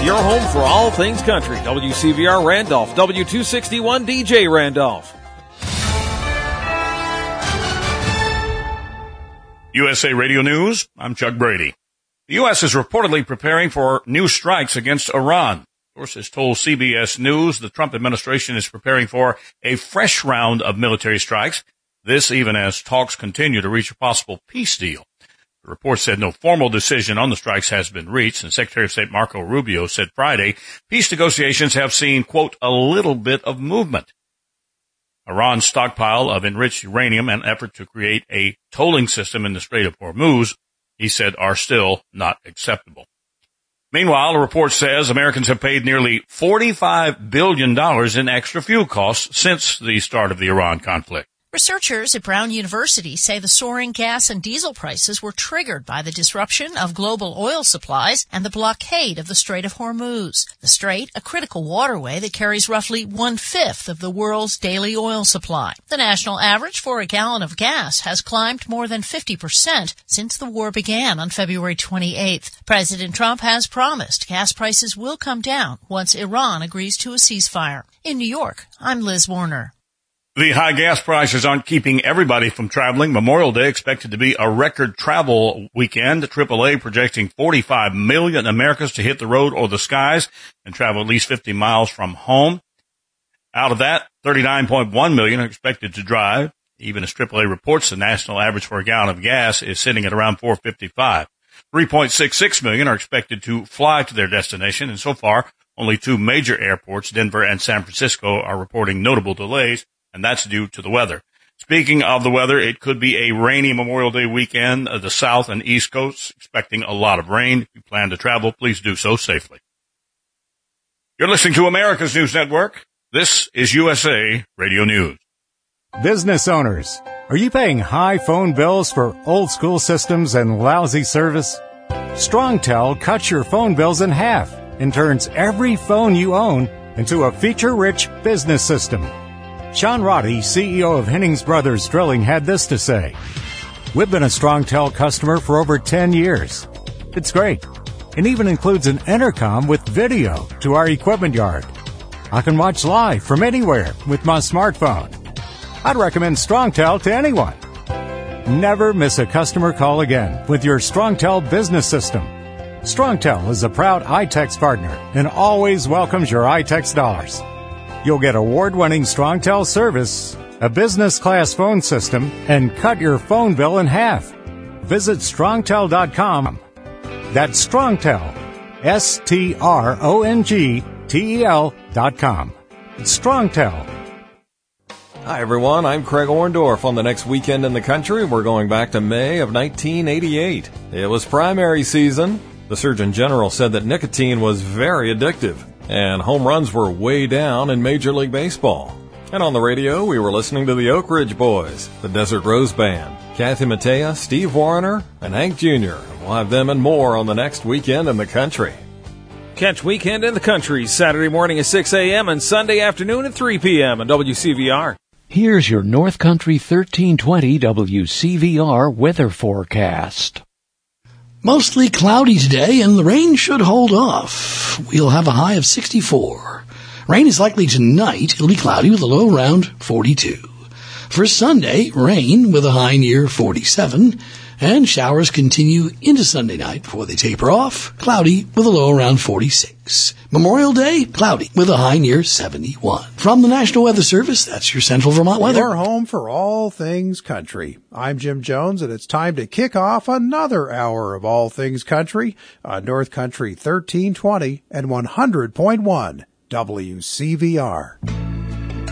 your home for all things country. WCVR Randolph, W261 DJ Randolph. USA Radio News, I'm Chuck Brady. The U.S. is reportedly preparing for new strikes against Iran. Sources told CBS News the Trump administration is preparing for a fresh round of military strikes. This even as talks continue to reach a possible peace deal. The report said no formal decision on the strikes has been reached, and Secretary of State Marco Rubio said Friday peace negotiations have seen, quote, a little bit of movement. Iran's stockpile of enriched uranium and effort to create a tolling system in the Strait of Hormuz, he said, are still not acceptable. Meanwhile, a report says Americans have paid nearly $45 billion in extra fuel costs since the start of the Iran conflict. Researchers at Brown University say the soaring gas and diesel prices were triggered by the disruption of global oil supplies and the blockade of the Strait of Hormuz. The strait, a critical waterway that carries roughly 1/5 of the world's daily oil supply. The national average for a gallon of gas has climbed more than 50% since the war began on February 28th. President Trump has promised gas prices will come down once Iran agrees to a ceasefire. In New York, I'm Liz Warner. The high gas prices aren't keeping everybody from traveling. Memorial Day expected to be a record travel weekend. AAA projecting 45 million Americans to hit the road or the skies and travel at least 50 miles from home. Out of that, 39.1 million are expected to drive. Even as AAA reports, the national average for a gallon of gas is sitting at around $4.55. 3.66 million are expected to fly to their destination, and so far, only two major airports, Denver and San Francisco, are reporting notable delays, and that's due to the weather. Speaking of the weather, it could be a rainy Memorial Day weekend. The South and East Coast expecting a lot of rain. If you plan to travel, please do so safely. You're listening to America's News Network. This is USA Radio News. Business owners, are you paying high phone bills for old school systems and lousy service? StrongTel cuts your phone bills in half and turns every phone you own into a feature-rich business system. Sean Roddy, CEO of Hennings Brothers Drilling, had this to say. We've been a StrongTel customer for over 10 years. It's great. It even includes an intercom with video to our equipment yard. I can watch live from anywhere with my smartphone. I'd recommend StrongTel to anyone. Never miss a customer call again with your StrongTel business system. StrongTel is a proud iTex partner and always welcomes your iTex dollars. You'll get award-winning StrongTel service, a business-class phone system, and cut your phone bill in half. Visit StrongTel.com. That's StrongTel, StrongTel.com. StrongTel. Hi, everyone. I'm Craig Orndorff. On the next weekend in the country, we're going back to May of 1988. It was primary season. The Surgeon General said that nicotine was very addictive, and home runs were way down in Major League Baseball. And on the radio, we were listening to the Oak Ridge Boys, the Desert Rose Band, Kathy Mattea, Steve Warner, and Hank Jr. We'll have them and more on the next weekend in the country. Catch Weekend in the Country Saturday morning at 6 a.m. and Sunday afternoon at 3 p.m. on WCVR. Here's your North Country 1320 WCVR weather forecast. Mostly cloudy today, and the rain should hold off. We'll have a high of 64. Rain is likely tonight. It'll be cloudy with a low around 42. For Sunday, rain with a high near 47. And showers continue into Sunday night before they taper off. Cloudy with a low around 46. Memorial Day, cloudy with a high near 71. From the National Weather Service, that's your Central Vermont weather. Your home for all things country. I'm Jim Jones, and it's time to kick off another hour of all things country on North Country 1320 and 100.1 WCVR.